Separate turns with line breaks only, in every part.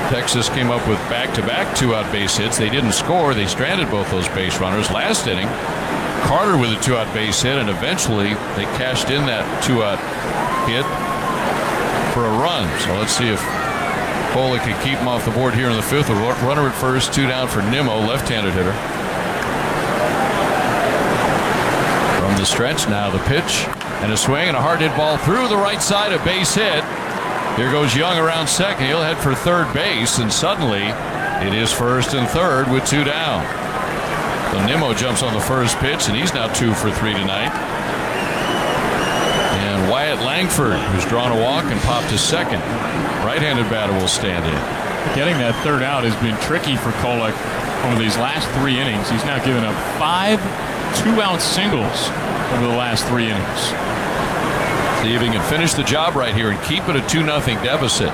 Texas came up with back-to-back two-out base hits. They didn't score. They stranded both those base runners. Last inning, Carter with a two-out base hit, and eventually they cashed in that two-out hit for a run. So let's see if Kohler can keep him off the board here in the fifth. A runner at first, two down for Nimmo, left-handed hitter. From the stretch, now the pitch, and a swing and a hard hit ball through the right side, a base hit. Here goes Young around second. He'll head for third base, and suddenly it is first and third with two down. So Nimmo jumps on the first pitch, and he's now 2 for 3 tonight. And Wyatt Langford, who's drawn a walk and popped to second. Right-handed batter will stand in.
Getting that third out has been tricky for Kolek over these last 3 innings. He's now given up 5 two-out singles over the last 3 innings.
See if he can finish the job right here and keep it a 2-0 deficit.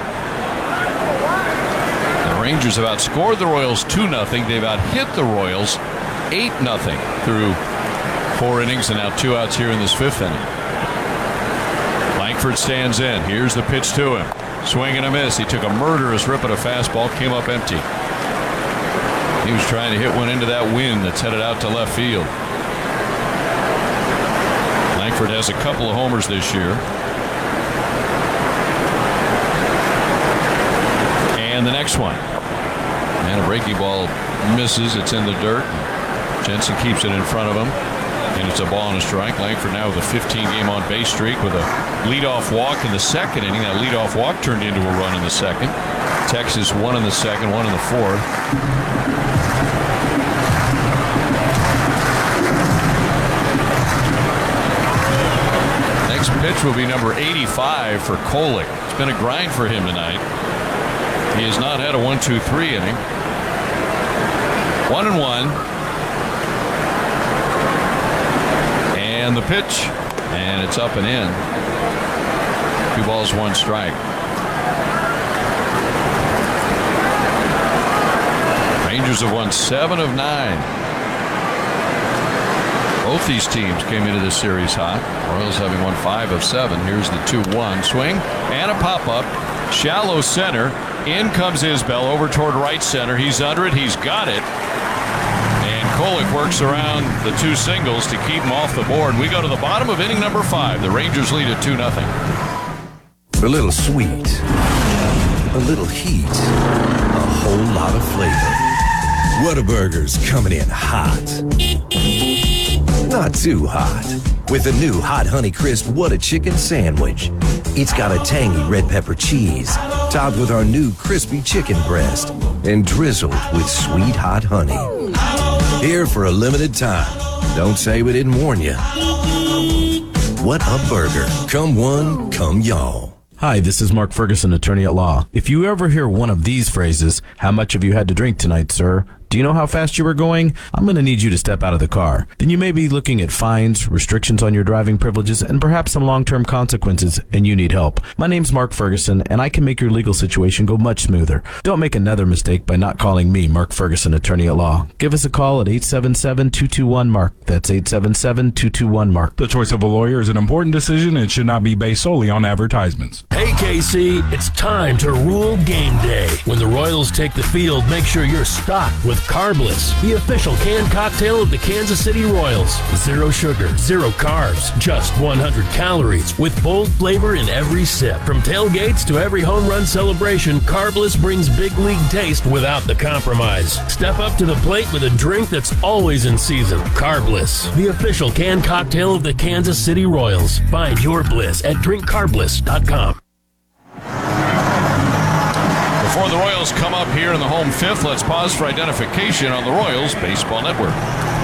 The Rangers have outscored the Royals 2-0. They've out-hit the Royals 8-0 through 4 innings, and now 2 outs here in this 5th inning. Langford stands in. Here's the pitch to him. Swing and a miss. He took a murderous rip at a fastball, came up empty. He was trying to hit one into that wind that's headed out to left field. Langford has a couple of homers this year. And the next one. And a breaking ball misses. It's in the dirt. Jensen keeps it in front of him. And it's a ball and a strike. Langford now with a 15-game on-base streak with a leadoff walk in the second inning. That leadoff walk turned into a run in the second. Texas 1 in the second, 1 in the fourth. Next pitch will be number 85 for Kolek. It's been a grind for him tonight. He has not had a 1-2-3 inning. 1-1. And the pitch, and it's up and in. 2 balls, 1 strike. Rangers have won 7 of 9. Both these teams came into this series hot. Royals having won 5 of 7. Here's the 2-1 swing and a pop-up. Shallow center. In comes Isbell over toward right center. He's under it. He's got it. Kolek works around the 2 singles to keep him off the board. We go to the bottom of inning number 5. The Rangers lead at 2-0.
A little sweet, a little heat, a whole lot of flavor. Whataburger's coming in hot. Not too hot. With the new Hot Honey Crisp What a Chicken Sandwich. It's got a tangy red pepper cheese, topped with our new crispy chicken breast, and drizzled with sweet hot honey. Here for a limited time. Don't say we didn't warn you. What a burger. Come one, come y'all.
Hi, this is Mark Ferguson, attorney at law. If you ever hear one of these phrases, how much have you had to drink tonight, sir? Do you know how fast you were going? I'm going to need you to step out of the car. Then you may be looking at fines, restrictions on your driving privileges, and perhaps some long-term consequences, and you need help. My name's Mark Ferguson, and I can make your legal situation go much smoother. Don't make another mistake by not calling me, Mark Ferguson, attorney at law. Give us a call at 877-221-MARK. That's 877-221-MARK.
The choice of a lawyer is an important decision and should not be based solely on advertisements.
Hey, KC, it's time to rule game day. When the Royals take the field, make sure you're stocked with Carbliss, the official canned cocktail of the Kansas City Royals. 0 sugar, 0 carbs, just 100 calories, with bold flavor in every sip. From tailgates to every home run celebration, Carbliss brings big league taste without the compromise. Step up to the plate with a drink that's always in season. Carbliss, the official canned cocktail of the Kansas City Royals. Find your bliss at drinkcarbliss.com.
Before the Royals come up here in the home 5th, let's pause for identification on the Royals Baseball Network.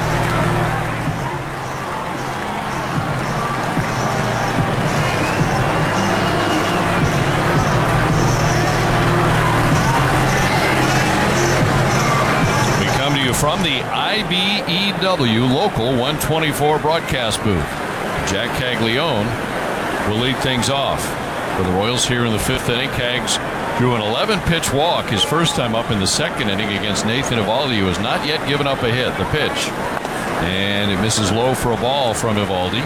We come to you from the IBEW Local 124 broadcast booth. Jack Caglione will lead things off for the Royals here in the 5th inning. Cags drew an 11-pitch walk his first time up in the 2nd inning against Nathan Eovaldi, who has not yet given up a hit. The pitch, and it misses low for a ball from Eovaldi.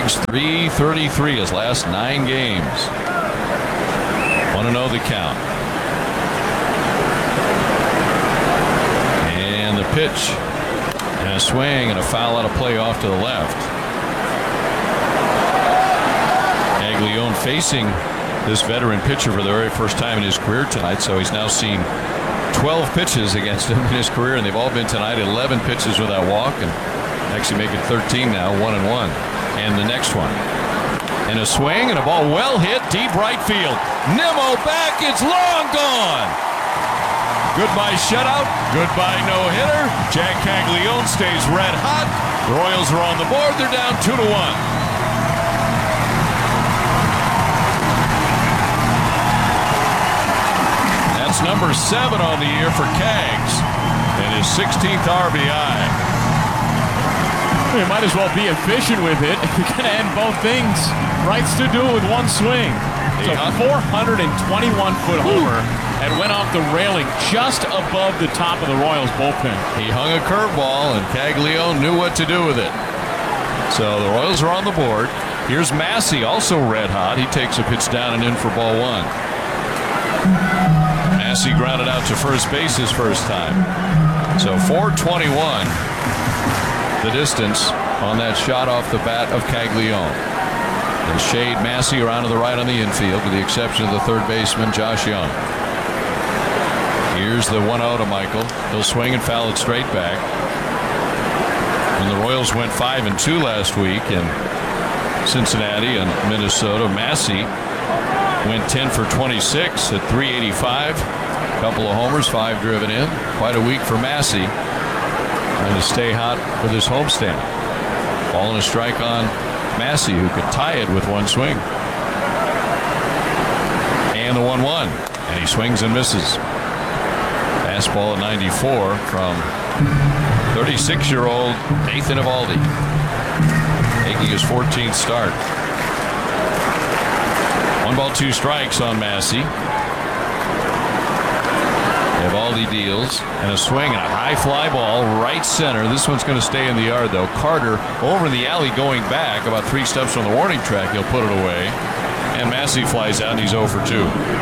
Cags 333 his last 9 games. 1-0 the count. And the pitch. And a swing and a foul out of play off to the left. Caglione facing this veteran pitcher for the very first time in his career tonight, so he's now seen 12 pitches against him in his career, and they've all been tonight 11 pitches without walk, and actually make it 13 now, 1-1. And the next one. And a swing and a ball well hit, deep right field. Nimmo back, it's long gone. Goodbye shutout, goodbye no-hitter. Jack Caglione stays red hot. The Royals are on the board, they're down 2-1. That's number 7 on the year for Cags and his 16th RBI.
You might as well be efficient with it. If you're going to end both things, rights to do it with one swing. It's a 421-foot homer and went off the railing just above the top of the Royals bullpen.
He hung a curveball, and Caglione knew what to do with it. So the Royals are on the board. Here's Massey, also red hot. He takes a pitch down and in for ball 1. Massey grounded out to first base his first time. So 421 the distance on that shot off the bat of Caglione. They shade Massey around to the right on the infield with the exception of the third baseman Josh Young. Here's the 1-0 to Michael. He'll swing and foul it straight back. When the Royals went 5-2 last week in Cincinnati and Minnesota, Massey went 10 for 26 at 385. A couple of homers, 5 driven in. Quite a week for Massey. Trying to stay hot for this homestand. Ball and a strike on Massey, who could tie it with one swing. And the 1-1. And he swings and misses. Fastball at 94 from 36-year-old Nathan Eovaldi, making his 14th start. 1 ball, 2 strikes on Massey. Eovaldi deals, and a swing and a high fly ball right center. This one's going to stay in the yard, though. Carter over in the alley going back about 3 steps from the warning track. He'll put it away, and Massey flies out, and he's 0 for 2.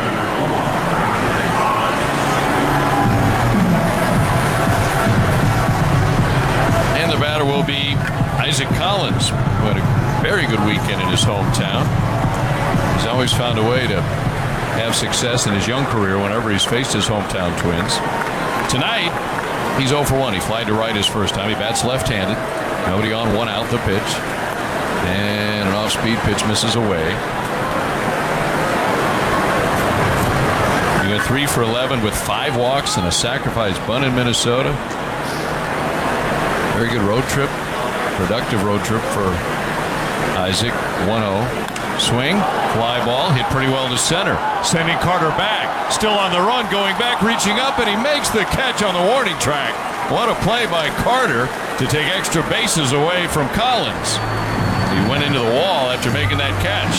And the batter will be Isaac Collins, who had a very good weekend in his hometown. He's always found a way to have success in his young career whenever he's faced his hometown Twins. Tonight, he's 0 for 1. He flied to right his first time. He bats left-handed. Nobody on, 1 out, the pitch. And an off-speed pitch misses away. He went 3 for 11 with 5 walks and a sacrifice bunt in Minnesota. Very good road trip. Productive road trip for Isaac. 1-0. Swing, fly ball, hit pretty well to center. Sending Carter back. Still on the run, going back, reaching up, and he makes the catch on the warning track. What a play by Carter to take extra bases away from Collins. He went into the wall after making that catch.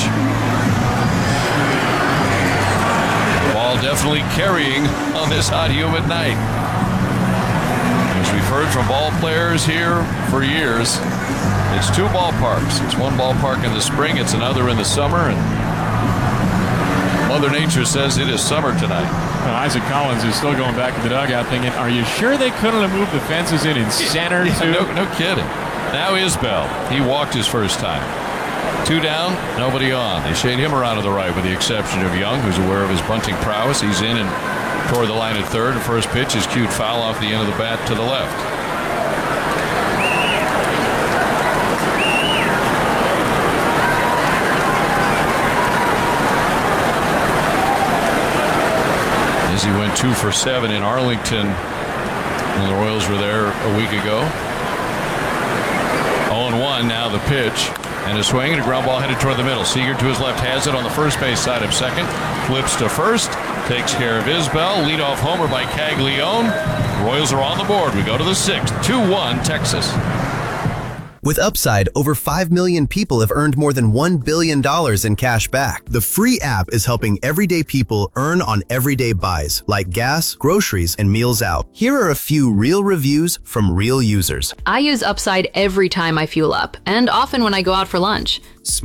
The ball definitely carrying on this hot, humid night. As we've heard from ball players here for years, it's 2 ballparks. It's one ballpark in the spring, it's another in the summer, and Mother Nature says it is summer tonight.
Well, Isaac Collins is still going back to the dugout thinking, are you sure they couldn't have moved the fences in center too?
No kidding. Now Isbell. He walked his first time. 2 down, nobody on. They shade him around to the right with the exception of Young, who's aware of his bunting prowess. He's in and toward the line at third. The first pitch is cued foul off the end of the bat to the left. He went 2 for 7 in Arlington when the Royals were there a week ago. 0-1 now the pitch. And a swing and a ground ball headed toward the middle. Seager to his left has it on the first base side of second. Flips to first. Takes care of Isbell. Leadoff homer by Caglione. Royals are on the board. We go to the 6th. 2-1 Texas.
With Upside, over 5 million people have earned more than $1 billion in cash back. The free app is helping everyday people earn on everyday buys, like gas, groceries, and meals out. Here are a few real reviews from real users.
I use Upside every time I fuel up, and often when I go out for lunch.